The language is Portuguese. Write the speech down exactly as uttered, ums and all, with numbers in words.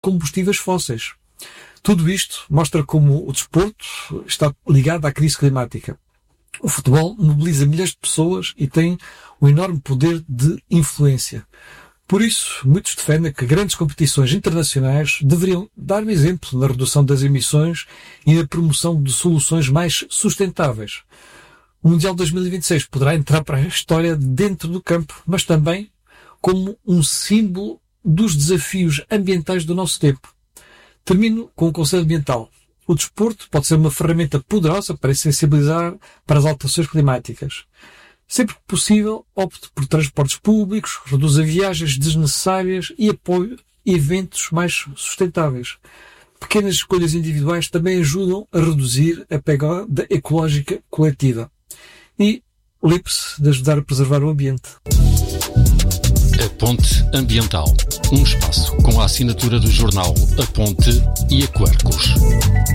combustíveis fósseis. Tudo isto mostra como o desporto está ligado à crise climática. O futebol mobiliza milhares de pessoas e tem um enorme poder de influência. Por isso, muitos defendem que grandes competições internacionais deveriam dar o exemplo na redução das emissões e na promoção de soluções mais sustentáveis. O Mundial dois mil e vinte e seis poderá entrar para a história dentro do campo, mas também como um símbolo dos desafios ambientais do nosso tempo. Termino com um conselho ambiental. O desporto pode ser uma ferramenta poderosa para sensibilizar para as alterações climáticas. Sempre que possível, opte por transportes públicos, reduza viagens desnecessárias e apoie eventos mais sustentáveis. Pequenas escolhas individuais também ajudam a reduzir a pegada ecológica coletiva. E lembre-se de ajudar a preservar o ambiente. A Ponte Ambiental. Um espaço com a assinatura do jornal A Ponte e a Quercus.